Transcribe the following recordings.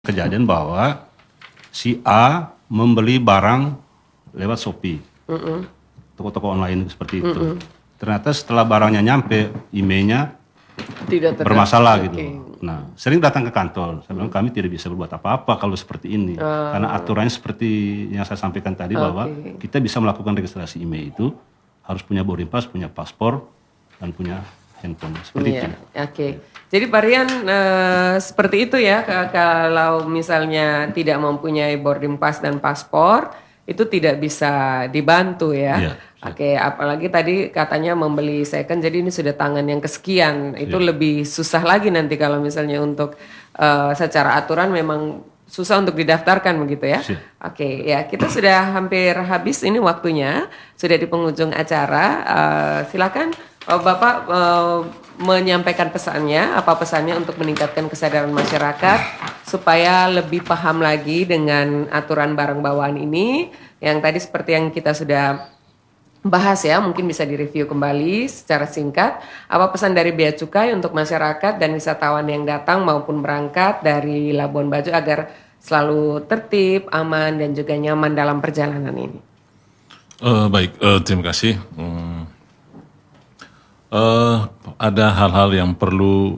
Kejadian bahwa si A membeli barang lewat Shopee, toko-toko online seperti itu. Ternyata setelah barangnya nyampe, emailnya Tidak bermasalah gitu. Oke. Nah, sering datang ke kantor. Saya bilang kami tidak bisa berbuat apa-apa kalau seperti ini, karena aturannya seperti yang saya sampaikan tadi bahwa kita bisa melakukan registrasi email itu harus punya boarding pass, punya paspor, dan punya handphone seperti itu. Oke. Jadi Pak Rian seperti itu ya, kalau misalnya tidak mempunyai boarding pass dan paspor itu tidak bisa dibantu ya. Iya. Oke, apalagi tadi katanya membeli second, jadi ini sudah tangan yang kesekian, itu lebih susah lagi nanti kalau misalnya untuk secara aturan memang susah untuk didaftarkan begitu ya. Oke, ya kita sudah hampir habis ini waktunya, sudah di penghujung acara. Silakan Bapak menyampaikan pesannya, apa pesannya untuk meningkatkan kesadaran masyarakat supaya lebih paham lagi dengan aturan barang bawaan ini, yang tadi seperti yang kita sudah bahas ya, mungkin bisa direview kembali secara singkat. Apa pesan dari Bea Cukai untuk masyarakat dan wisatawan yang datang maupun berangkat dari Labuan Bajo agar selalu tertib, aman, dan juga nyaman dalam perjalanan ini? Baik, terima kasih. Ada hal-hal yang perlu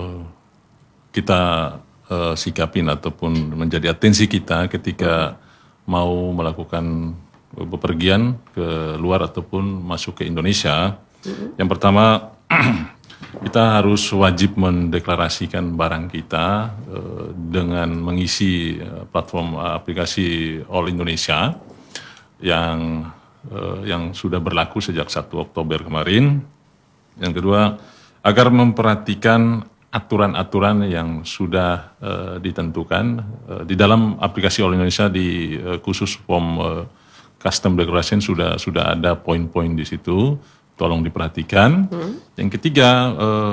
kita sikapin ataupun menjadi atensi kita ketika mau melakukan bepergian ke luar ataupun masuk ke Indonesia. Yang pertama, kita harus wajib mendeklarasikan barang kita dengan mengisi platform aplikasi All Indonesia yang sudah berlaku sejak 1 Oktober kemarin. Yang kedua, agar memperhatikan aturan-aturan yang sudah ditentukan di dalam aplikasi All Indonesia di khusus form custom declaration sudah ada poin-poin di situ, tolong diperhatikan. Yang ketiga,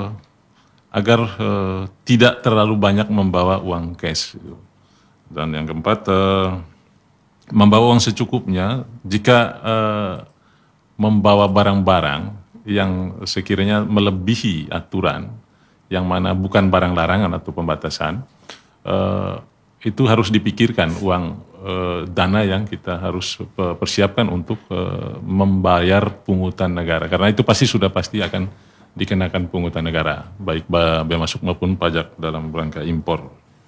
agar tidak terlalu banyak membawa uang cash. Dan yang keempat, membawa uang secukupnya. Jika membawa barang-barang yang sekiranya melebihi aturan, yang mana bukan barang larangan atau pembatasan, itu harus dipikirkan uang dana yang kita harus persiapkan untuk membayar pungutan negara. Karena itu pasti akan dikenakan pungutan negara, baik bea masuk maupun pajak dalam rangka impor.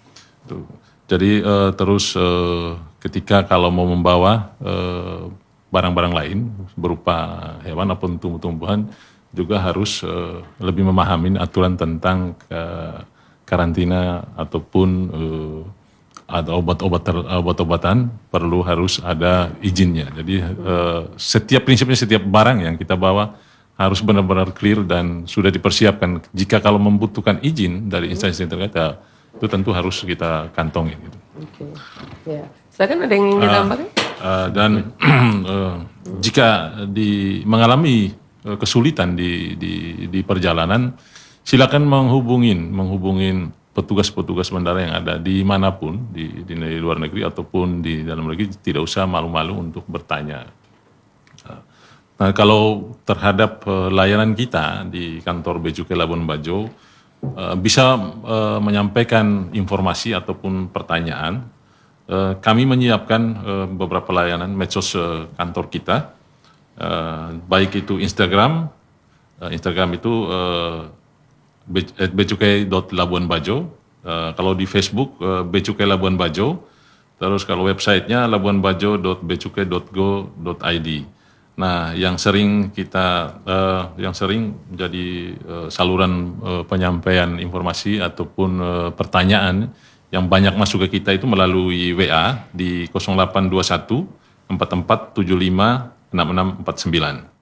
Jadi terus ketika kalau mau membawa barang-barang lain berupa hewan ataupun tumbuh-tumbuhan juga harus lebih memahami aturan tentang karantina ataupun ada obat-obatan perlu harus ada izinnya. Jadi prinsipnya setiap barang yang kita bawa harus benar-benar clear dan sudah dipersiapkan. Jika kalau membutuhkan izin dari instansi terkait, itu tentu harus kita kantongin. Gitu. Oke, ya. Silakan, ada yang ingin ditambahkan? Dan jika mengalami kesulitan di perjalanan, silakan menghubungin petugas-petugas bandara yang ada dimanapun di luar negeri ataupun di dalam negeri. Tidak usah malu-malu untuk bertanya. Nah, kalau terhadap layanan kita di kantor Bea Cukai Labuan Bajo, bisa menyampaikan informasi ataupun pertanyaan. Kami menyiapkan beberapa layanan medsos kantor kita, baik itu Instagram itu beacukai.labuanbajo, kalau di Facebook Bea Cukai Labuan Bajo, terus kalau websitenya labuanbajo.beacukai.go.id. Nah, yang sering menjadi saluran penyampaian informasi ataupun pertanyaan yang banyak masuk ke kita itu melalui WA di 0821 4475 6649.